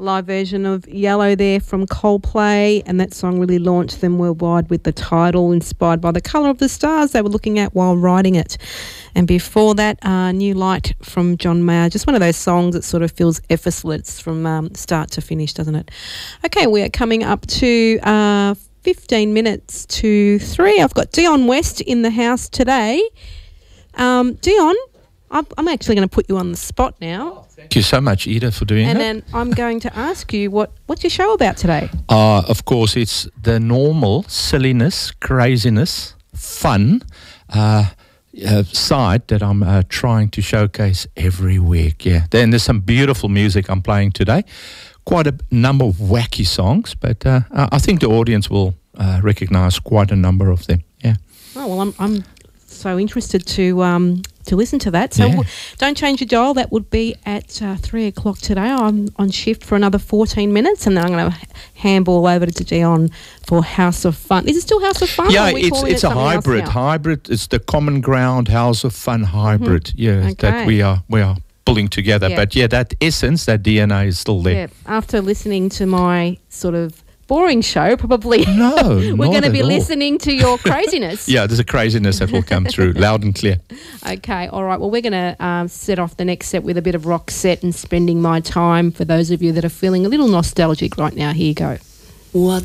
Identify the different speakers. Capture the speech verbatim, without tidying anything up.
Speaker 1: live version of Yellow there from Coldplay, and that song really launched them worldwide with the title inspired by the colour of the stars they were looking at while writing it. And before that, uh, New Light from John Mayer, just one of those songs that sort of feels effortless from um, start to finish, doesn't it? Okay, we are coming up to uh, fifteen minutes to three. I've got Dion West in the house today. Um, Dion, I'm actually going to put you on the spot now.
Speaker 2: Thank you so much, Ida, for doing
Speaker 1: and
Speaker 2: that.
Speaker 1: And then I'm going to ask you, what, what's your show about today?
Speaker 2: Uh, of course, it's the normal silliness, craziness, fun uh, uh, side that I'm uh, trying to showcase every week. Yeah. Then there's some beautiful music I'm playing today. Quite a number of wacky songs, but uh, I think the audience will uh, recognise quite a number of them. Yeah.
Speaker 1: Oh, well, I'm... I'm so interested to um, to listen to that. So
Speaker 2: yeah.
Speaker 1: w- don't change your dial. That would be at uh, three o'clock today. I'm on shift for another fourteen minutes, and then I'm going to handball over to Dion for House of Fun. Is it still House of Fun?
Speaker 2: Yeah,
Speaker 1: or are we
Speaker 2: it's it's
Speaker 1: it
Speaker 2: a hybrid. Hybrid. It's the Common Ground House of Fun hybrid. Mm-hmm. Yeah,
Speaker 1: okay.
Speaker 2: that we are we are pulling together.
Speaker 1: Yeah.
Speaker 2: But yeah, that essence, that D N A is still there.
Speaker 1: Yeah. After listening to my sort of boring show, probably.
Speaker 2: No,
Speaker 1: we're going to be
Speaker 2: all.
Speaker 1: listening to your craziness.
Speaker 2: Yeah, there's a craziness that will come through loud and clear.
Speaker 1: Okay, all right. Well, we're going to um, set off the next set with a bit of Rock Set and Spending My Time. For those of you that are feeling a little nostalgic right now, here you go.
Speaker 3: What